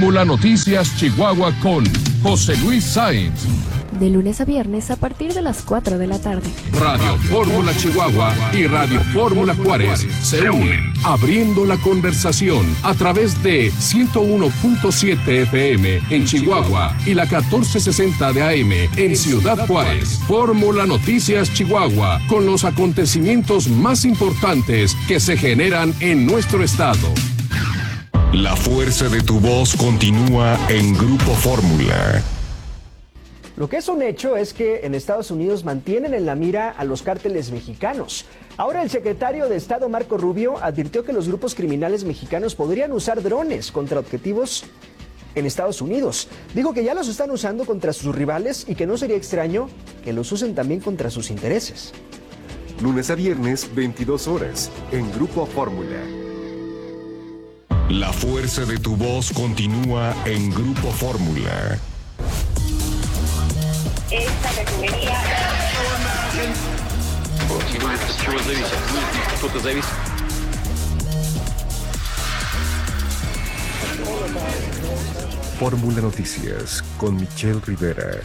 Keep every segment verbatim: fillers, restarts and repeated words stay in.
Fórmula Noticias Chihuahua con José Luis Sáenz. De lunes a viernes a partir de las cuatro de la tarde. Radio Fórmula Chihuahua y Radio Fórmula Juárez se unen, abriendo la conversación a través de ciento uno punto siete F M en Chihuahua y la catorce sesenta de A M en Ciudad Juárez. Fórmula Noticias Chihuahua, con los acontecimientos más importantes que se generan en nuestro estado. La fuerza de tu voz continúa en Grupo Fórmula. Lo que es un hecho es que en Estados Unidos mantienen en la mira a los cárteles mexicanos. Ahora el secretario de Estado Marco Rubio advirtió que los grupos criminales mexicanos podrían usar drones contra objetivos en Estados Unidos. Dijo que ya los están usando contra sus rivales y que no sería extraño que los usen también contra sus intereses. Lunes a viernes, veintidós horas, en Grupo Fórmula. La fuerza de tu voz continúa en Grupo Fórmula. Esta refinería. Fórmula Noticias con Michelle Rivera.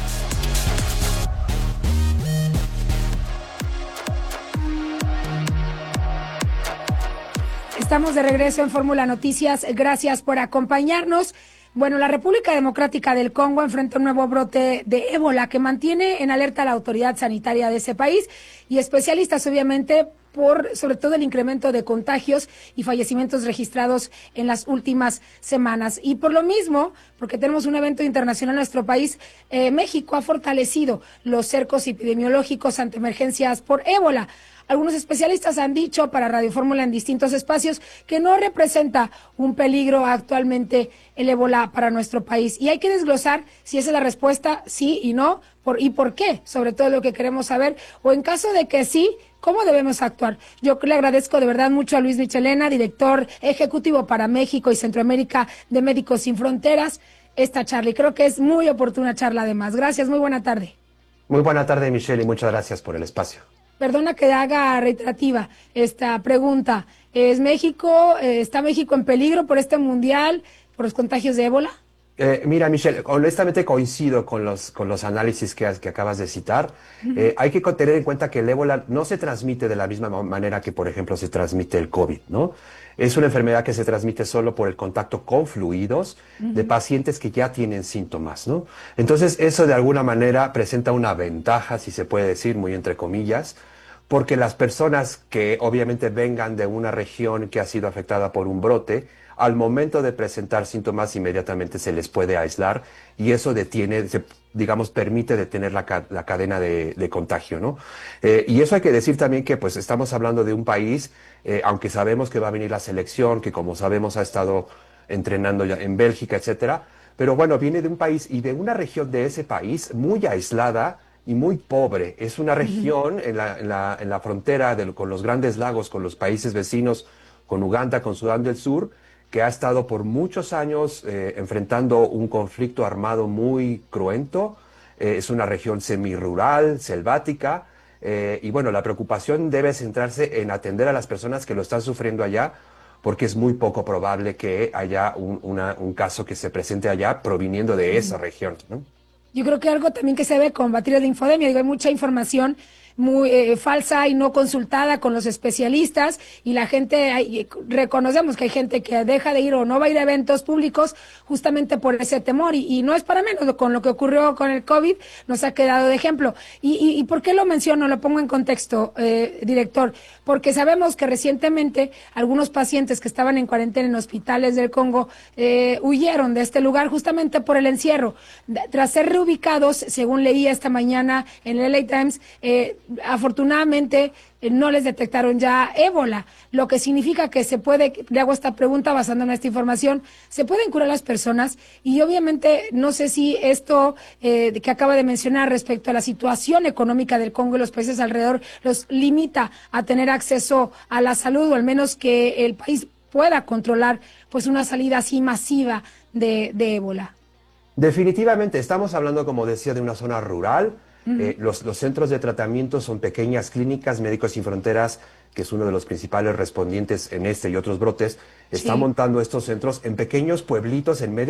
Estamos de regreso en Fórmula Noticias. Gracias por acompañarnos. Bueno, la República Democrática del Congo enfrenta un nuevo brote de ébola que mantiene en alerta a la autoridad sanitaria de ese país y especialistas, obviamente, por sobre todo el incremento de contagios y fallecimientos registrados en las últimas semanas. Y por lo mismo, porque tenemos un evento internacional en nuestro país, eh, México ha fortalecido los cercos epidemiológicos ante emergencias por ébola. Algunos especialistas han dicho para Radio Fórmula en distintos espacios que no representa un peligro actualmente el ébola para nuestro país. Y hay que desglosar si esa es la respuesta, sí y no, por, y por qué, sobre todo lo que queremos saber, o en caso de que sí, ¿cómo debemos actuar? Yo le agradezco de verdad mucho a Luis Michelena, director ejecutivo para México y Centroamérica de Médicos Sin Fronteras, esta charla. Y creo que es muy oportuna charla además. Gracias, muy buena tarde. Muy buena tarde, Michelle, y muchas gracias por el espacio. Perdona que haga reiterativa esta pregunta. ¿Es México, eh, está México en peligro por este mundial, por los contagios de ébola? Eh, mira, Michelle, honestamente coincido con los, con los análisis que, que acabas de citar. Uh-huh. Eh, hay que tener en cuenta que el ébola no se transmite de la misma manera que, por ejemplo, se transmite el COVID, ¿no? Es una enfermedad que se transmite solo por el contacto con fluidos uh-huh. de pacientes que ya tienen síntomas, ¿no? Entonces, eso de alguna manera presenta una ventaja, si se puede decir, muy entre comillas, porque las personas que obviamente vengan de una región que ha sido afectada por un brote, al momento de presentar síntomas inmediatamente se les puede aislar y eso detiene, se, digamos, permite detener la, ca la cadena de, de contagio, ¿no? Eh, y eso hay que decir también que pues estamos hablando de un país, eh, aunque sabemos que va a venir la selección, que como sabemos ha estado entrenando ya en Bélgica, etcétera, pero bueno, viene de un país y de una región de ese país muy aislada y muy pobre. Es una región en la, en la, en la frontera de, con los grandes lagos, con los países vecinos, con Uganda, con Sudán del Sur, que ha estado por muchos años eh, enfrentando un conflicto armado muy cruento. Eh, es una región semirural, selvática, eh, y bueno, la preocupación debe centrarse en atender a las personas que lo están sufriendo allá, porque es muy poco probable que haya un, una, un caso que se presente allá proviniendo de esa región, ¿no? Yo creo que algo también que se debe combatir es la infodemia. Digo, hay mucha información muy eh, falsa y no consultada con los especialistas y la gente, hay, reconocemos que hay gente que deja de ir o no va a ir a eventos públicos justamente por ese temor y, y no es para menos, con lo que ocurrió con el COVID nos ha quedado de ejemplo. ¿Y, y, y por qué lo menciono? Lo pongo en contexto, eh, director, porque sabemos que recientemente algunos pacientes que estaban en cuarentena en hospitales del Congo eh, huyeron de este lugar justamente por el encierro. Tras ser reubicados, según leía esta mañana en el L A Times, eh, afortunadamente eh, no les detectaron ya ébola, lo que significa que se puede, le hago esta pregunta basando en esta información, se pueden curar las personas y obviamente no sé si esto eh, que acaba de mencionar respecto a la situación económica del Congo y los países alrededor los limita a tener acceso a la salud o al menos que el país pueda controlar pues una salida así masiva de, de ébola. Definitivamente, estamos hablando, como decía, de una zona rural. Uh-huh. eh, los, los centros de tratamiento son pequeñas clínicas. Médicos Sin Fronteras, que es uno de los principales respondientes en este y otros brotes, está sí. montando estos centros en pequeños pueblitos en medio